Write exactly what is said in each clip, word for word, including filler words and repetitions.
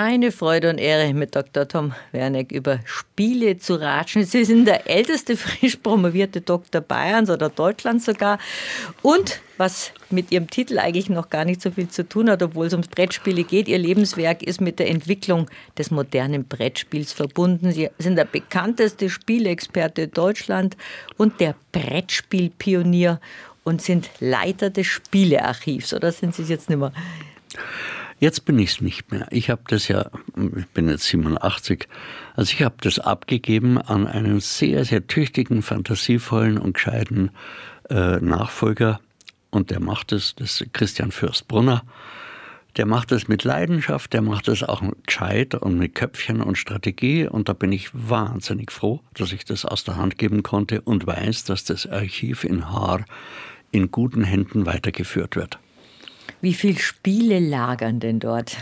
Eine Freude und Ehre, mit Doktor Tom Werneck über Spiele zu ratschen. Sie sind der älteste frisch promovierte Doktor Bayerns oder Deutschlands sogar. Und was mit Ihrem Titel eigentlich noch gar nicht so viel zu tun hat, obwohl es ums Brettspiele geht. Ihr Lebenswerk ist mit der Entwicklung des modernen Brettspiels verbunden. Sie sind der bekannteste Spielexperte Deutschlands und der Brettspielpionier und sind Leiter des Spielearchivs. Oder sind Sie es jetzt nicht mehr? Jetzt bin ich es nicht mehr. Ich habe das ja, ich bin jetzt siebenundachtzig, also ich habe das abgegeben an einen sehr, sehr tüchtigen, fantasievollen und gescheiten äh, Nachfolger. Und der macht es, das ist Christian Fürst-Brunner. Der macht das mit Leidenschaft, der macht das auch gescheit und mit Köpfchen und Strategie. Und da bin ich wahnsinnig froh, dass ich das aus der Hand geben konnte und weiß, dass das Archiv in Haar in guten Händen weitergeführt wird. Wie viele Spiele lagern denn dort?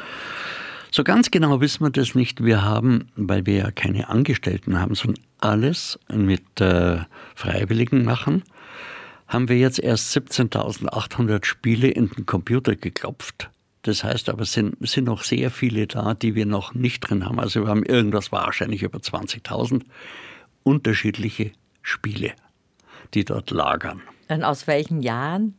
So ganz genau wissen wir das nicht. Wir haben, weil wir ja keine Angestellten haben, sondern alles mit äh, Freiwilligen machen, haben wir jetzt erst siebzehntausendachthundert Spiele in den Computer geklopft. Das heißt aber, es sind, sind noch sehr viele da, die wir noch nicht drin haben. Also wir haben irgendwas wahrscheinlich über zwanzigtausend unterschiedliche Spiele, die dort lagern. Und aus welchen Jahren?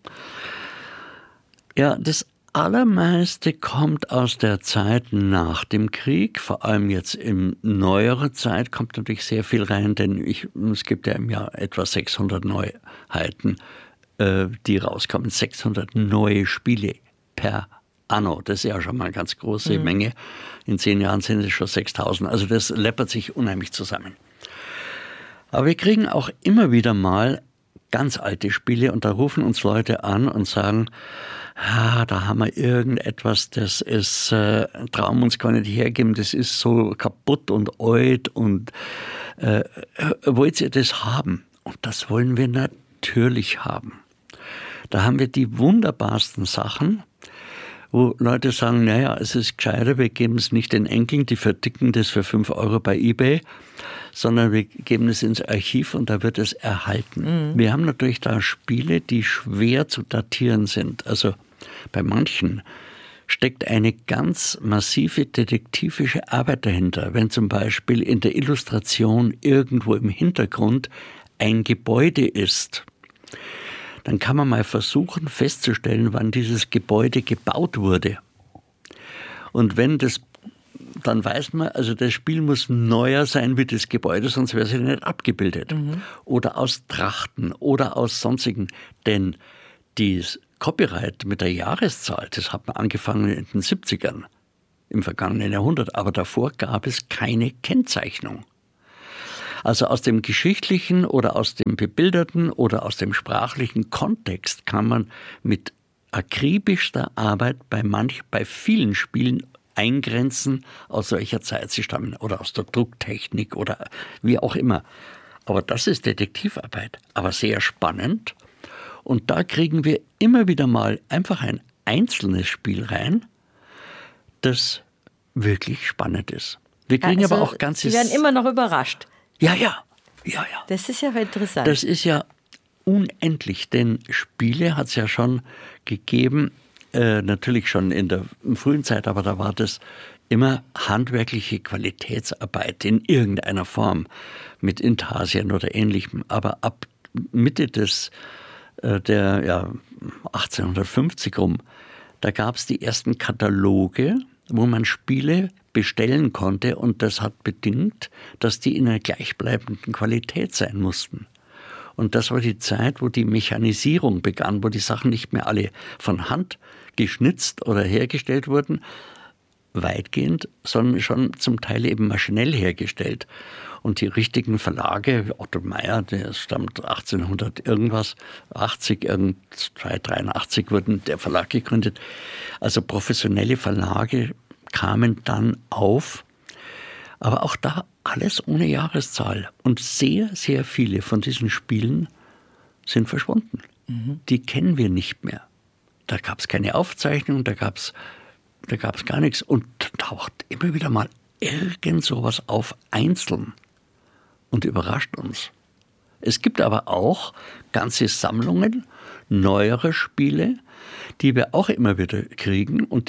Ja, das Allermeiste kommt aus der Zeit nach dem Krieg, vor allem jetzt in neuerer Zeit kommt natürlich sehr viel rein, denn ich, es gibt ja im Jahr etwa sechshundert Neuheiten, äh, die rauskommen, sechshundert neue Spiele per Anno, das ist ja schon mal eine ganz große mhm. Menge. In zehn Jahren sind es schon sechstausend, also das läppert sich unheimlich zusammen. Aber wir kriegen auch immer wieder mal ganz alte Spiele und da rufen uns Leute an und sagen, ah, da haben wir irgendetwas, das ist, äh, Traum uns gar nicht hergeben, das ist so kaputt und alt und äh, wollt ihr das haben? Und das wollen wir natürlich haben. Da haben wir die wunderbarsten Sachen, wo Leute sagen, naja, es ist gescheiter, wir geben es nicht den Enkeln, die verdicken das für fünf Euro bei eBay, sondern wir geben es ins Archiv und da wird es erhalten. Mhm. Wir haben natürlich da Spiele, die schwer zu datieren sind. Also bei manchen steckt eine ganz massive detektivische Arbeit dahinter. Wenn zum Beispiel in der Illustration irgendwo im Hintergrund ein Gebäude ist, dann kann man mal versuchen festzustellen, wann dieses Gebäude gebaut wurde. Und wenn das, dann weiß man, also das Spiel muss neuer sein wie das Gebäude, sonst wäre es ja nicht abgebildet. Mhm. Oder aus Trachten oder aus sonstigen. Denn das Copyright mit der Jahreszahl, das hat man angefangen in den siebzigern, im vergangenen Jahrhundert, aber davor gab es keine Kennzeichnung. Also aus dem geschichtlichen oder aus dem bebilderten oder aus dem sprachlichen Kontext kann man mit akribischster Arbeit bei manch, bei vielen Spielen eingrenzen, aus welcher Zeit sie stammen oder aus der Drucktechnik oder wie auch immer. Aber das ist Detektivarbeit, aber sehr spannend. Und da kriegen wir immer wieder mal einfach ein einzelnes Spiel rein, das wirklich spannend ist. Wir kriegen also, aber auch ganzes... Sie werden immer noch überrascht. Ja, ja, ja, ja. Das ist ja interessant. Das ist ja unendlich, denn Spiele hat es ja schon gegeben, äh, natürlich schon in der frühen Zeit, aber da war das immer handwerkliche Qualitätsarbeit in irgendeiner Form mit Intarsien oder Ähnlichem. Aber ab Mitte des äh, der ja, achtzehnhundertfünfzig rum, da gab es die ersten Kataloge, wo man Spiele bestellen konnte und das hat bedingt, dass die in einer gleichbleibenden Qualität sein mussten. Und das war die Zeit, wo die Mechanisierung begann, wo die Sachen nicht mehr alle von Hand geschnitzt oder hergestellt wurden, weitgehend, sondern schon zum Teil eben maschinell hergestellt. Und die richtigen Verlage, Otto Meyer, der stammt achtzehnhundert irgendwas, achtzig, dreiundachtzig wurden der Verlag gegründet. Also professionelle Verlage kamen dann auf, aber auch da alles ohne Jahreszahl. Und sehr, sehr viele von diesen Spielen sind verschwunden. Mhm. Die kennen wir nicht mehr. Da gab es keine Aufzeichnung, da gab es da gab's gar nichts. Und taucht immer wieder mal irgend sowas auf, einzeln, und überrascht uns. Es gibt aber auch ganze Sammlungen neuere Spiele, die wir auch immer wieder kriegen und die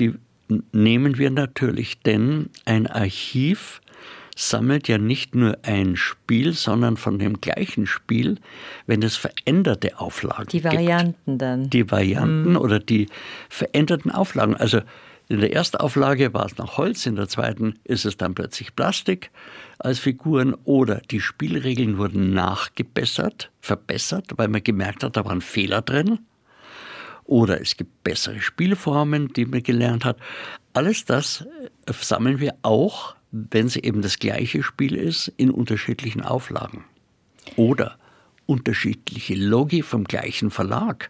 nehmen wir natürlich, denn ein Archiv sammelt ja nicht nur ein Spiel, sondern von dem gleichen Spiel, wenn es veränderte Auflagen gibt. Die Varianten gibt. Dann. Die Varianten mhm. oder die veränderten Auflagen. Also in der ersten Auflage war es noch Holz, in der zweiten ist es dann plötzlich Plastik als Figuren oder die Spielregeln wurden nachgebessert, verbessert, weil man gemerkt hat, da waren Fehler drin. Oder es gibt bessere Spielformen, die man gelernt hat. Alles das sammeln wir auch, wenn es eben das gleiche Spiel ist, in unterschiedlichen Auflagen. Oder unterschiedliche Logi vom gleichen Verlag.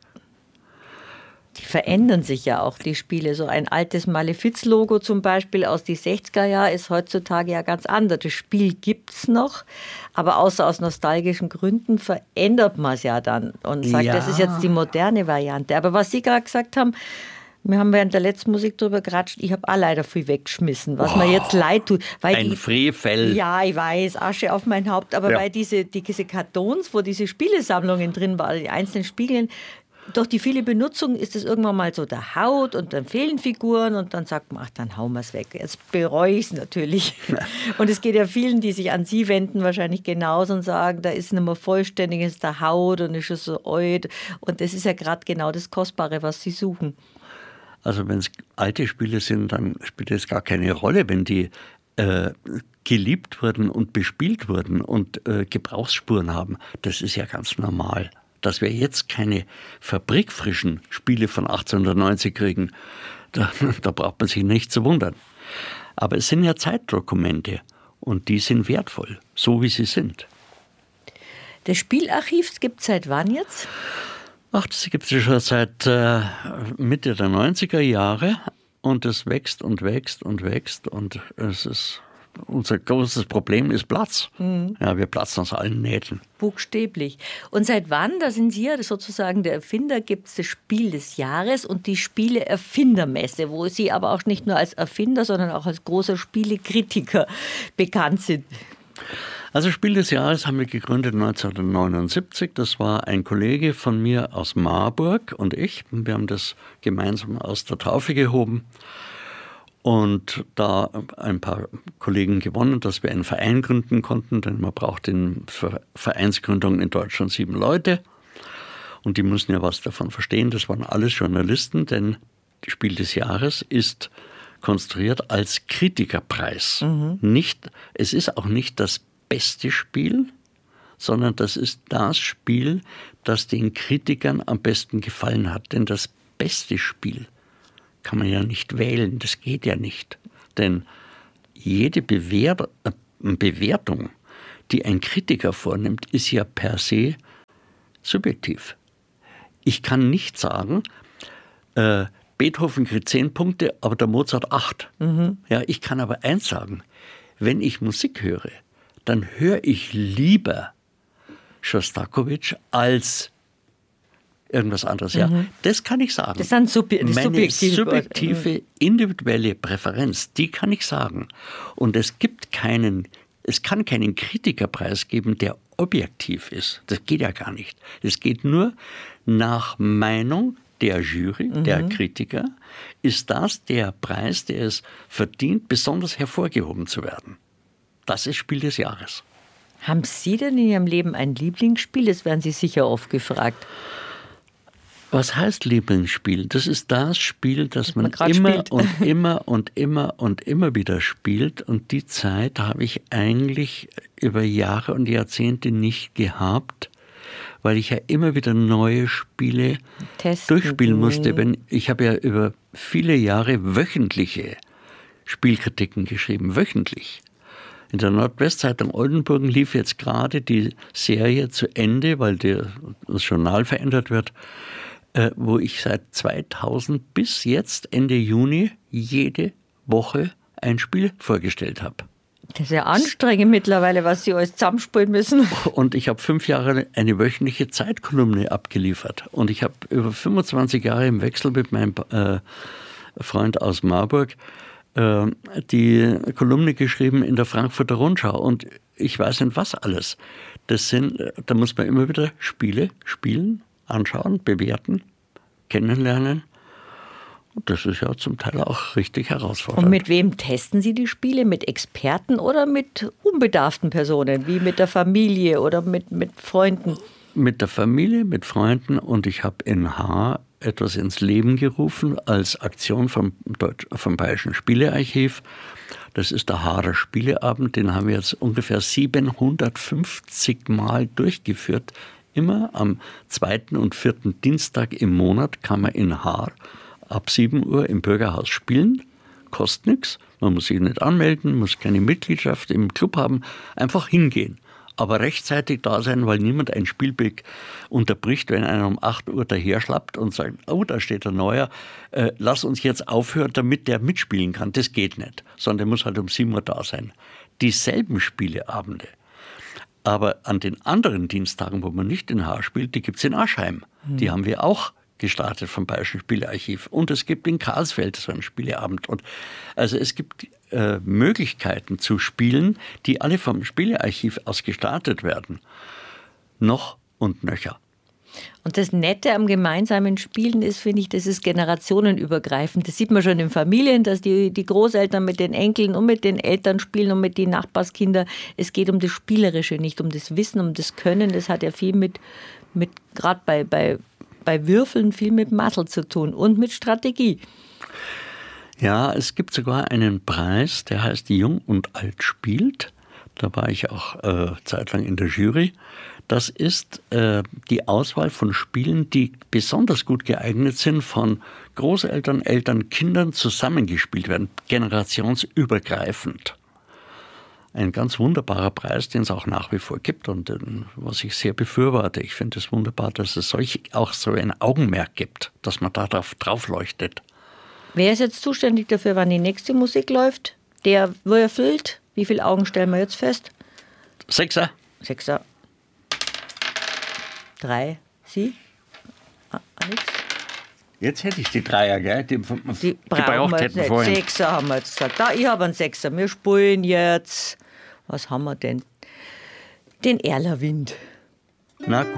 Die verändern sich ja auch, die Spiele. So ein altes Malefiz-Logo zum Beispiel aus den sechziger Jahren ist heutzutage ja ganz anders. Das Spiel gibt es noch, aber außer aus nostalgischen Gründen verändert man es ja dann und sagt, ja. Das ist jetzt die moderne Variante. Aber was Sie gerade gesagt haben, wir haben während der letzten Musik drüber geratscht, ich habe auch leider viel weggeschmissen, was oh, mir jetzt leid tut. Weil ein die, Frevel. Ja, ich weiß, Asche auf mein Haupt, aber ja. weil diese, diese Kartons, wo diese Spielesammlungen drin waren, die einzelnen Spielen, durch die viele Benutzung ist es irgendwann mal so der Haut und dann fehlen Figuren und dann sagt man, ach, dann hauen wir es weg. Jetzt bereue ich es natürlich. Und es geht ja vielen, die sich an Sie wenden, wahrscheinlich genauso und sagen, da ist nicht mehr vollständig, ist der Haut und ist es so alt. Und das ist ja gerade genau das Kostbare, was Sie suchen. Also wenn es alte Spiele sind, dann spielt es gar keine Rolle, wenn die äh, geliebt wurden und bespielt wurden und äh, Gebrauchsspuren haben. Das ist ja ganz normal. Dass wir jetzt keine fabrikfrischen Spiele von achtzehnhundertneunzig kriegen, da, da braucht man sich nicht zu wundern. Aber es sind ja Zeitdokumente und die sind wertvoll, so wie sie sind. Das Spielarchiv gibt es seit wann jetzt? Ach, das gibt es schon seit äh, Mitte der neunziger Jahre und es wächst und wächst und wächst und es ist... Unser großes Problem ist Platz. Mhm. Ja, wir platzen aus allen Nähten. Buchstäblich. Und seit wann, da sind Sie ja sozusagen der Erfinder, gibt es das Spiel des Jahres und die Spiele-Erfindermesse, wo Sie aber auch nicht nur als Erfinder, sondern auch als großer Spielekritiker bekannt sind. Also Spiel des Jahres haben wir gegründet neunzehnhundertneunundsiebzig. Das war ein Kollege von mir aus Marburg und ich. Wir haben das gemeinsam aus der Taufe gehoben. Und da ein paar Kollegen gewonnen, dass wir einen Verein gründen konnten, denn man braucht in Vereinsgründung in Deutschland sieben Leute. Und die müssen ja was davon verstehen. Das waren alles Journalisten, denn das Spiel des Jahres ist konstruiert als Kritikerpreis. Mhm. Nicht, es ist auch nicht das beste Spiel, sondern das ist das Spiel, das den Kritikern am besten gefallen hat. Denn das beste Spiel kann man ja nicht wählen, das geht ja nicht. Denn jede Bewer- äh, Bewertung, die ein Kritiker vornimmt, ist ja per se subjektiv. Ich kann nicht sagen, äh, Beethoven kriegt zehn Punkte, aber der Mozart acht. Mhm. Ja, ich kann aber eins sagen, wenn ich Musik höre, dann höre ich lieber Schostakowitsch als irgendwas anderes, ja. Mhm. Das kann ich sagen. Das sind Sub- das Meine subjektive, subjektive, individuelle Präferenz, die kann ich sagen. Und es gibt keinen, es kann keinen Kritikerpreis geben, der objektiv ist. Das geht ja gar nicht. Es geht nur nach Meinung der Jury, mhm. der Kritiker, ist das der Preis, der es verdient, besonders hervorgehoben zu werden. Das ist Spiel des Jahres. Haben Sie denn in Ihrem Leben ein Lieblingsspiel? Das werden Sie sicher oft gefragt. Was heißt Lieblingsspiel? Das ist das Spiel, das, das man, man immer spielt. und immer und immer und immer wieder spielt. Und die Zeit habe ich eigentlich über Jahre und Jahrzehnte nicht gehabt, weil ich ja immer wieder neue Spiele Testen. durchspielen musste. Ich habe ja über viele Jahre wöchentliche Spielkritiken geschrieben, wöchentlich. In der Nordwestzeitung Oldenburg lief jetzt gerade die Serie zu Ende, weil der, das Journal verändert wird, Äh, wo ich seit zweitausend bis jetzt Ende Juni jede Woche ein Spiel vorgestellt habe. Das ist ja anstrengend mittlerweile, was Sie alles zusammenspielen müssen. Und ich habe fünf Jahre eine wöchentliche Zeitkolumne abgeliefert. Und ich habe über fünfundzwanzig Jahre im Wechsel mit meinem äh, Freund aus Marburg äh, die Kolumne geschrieben in der Frankfurter Rundschau. Und ich weiß nicht was alles. Das sind, da muss man immer wieder Spiele spielen, anschauen, bewerten, kennenlernen. Das ist ja zum Teil auch richtig herausfordernd. Und mit wem testen Sie die Spiele? Mit Experten oder mit unbedarften Personen, wie mit der Familie oder mit, mit Freunden? Mit der Familie, mit Freunden, und ich habe in Haar etwas ins Leben gerufen als Aktion vom, Deutsch, vom Bayerischen Spielearchiv. Das ist der Haarer Spieleabend, den haben wir jetzt ungefähr siebenhundertfünfzig Mal durchgeführt. Immer am zweiten und vierten Dienstag im Monat kann man in Haar ab sieben Uhr im Bürgerhaus spielen. Kostet nichts, man muss sich nicht anmelden, muss keine Mitgliedschaft im Club haben, einfach hingehen. Aber rechtzeitig da sein, weil niemand ein Spielbeck unterbricht, wenn einer um acht Uhr daherschlappt und sagt, oh, da steht ein Neuer, äh, lass uns jetzt aufhören, damit der mitspielen kann. Das geht nicht, sondern der muss halt um sieben Uhr da sein. Dieselben Spieleabende, aber an den anderen Dienstagen, wo man nicht in Haar spielt, die gibt es in Aschheim. Hm. Die haben wir auch gestartet vom Bayerischen Spielearchiv. Und es gibt in Karlsfeld so einen Spieleabend. Und also es gibt äh, Möglichkeiten zu spielen, die alle vom Spielearchiv aus gestartet werden. Noch und nöcher. Und das Nette am gemeinsamen Spielen ist, finde ich, das ist generationenübergreifend. Das sieht man schon in Familien, dass die, die Großeltern mit den Enkeln und mit den Eltern spielen und mit den Nachbarskindern. Es geht um das Spielerische, nicht um das Wissen, um das Können. Das hat ja viel mit, mit gerade bei, bei bei Würfeln viel mit Muscle zu tun und mit Strategie. Ja, es gibt sogar einen Preis, der heißt Jung und Alt spielt. Da war ich auch äh, zeitlang in der Jury. Das ist äh, die Auswahl von Spielen, die besonders gut geeignet sind, von Großeltern, Eltern, Kindern zusammengespielt werden, generationsübergreifend. Ein ganz wunderbarer Preis, den es auch nach wie vor gibt und was ich sehr befürworte. Ich finde es wunderbar, dass es solch, auch so ein Augenmerk gibt, dass man darauf drauf leuchtet. Wer ist jetzt zuständig dafür, wann die nächste Musik läuft? Der würfelt. Wie viele Augen stellen wir jetzt fest? Sechser. Sechser. Drei. Sie? Alex? Jetzt hätte ich die Dreier, gell? Die, die gebraucht hätten vorhin. Sechser haben wir jetzt gesagt. Da, ich habe einen Sechser. Wir spielen jetzt. Was haben wir denn? Den Erlerwind. Na gut.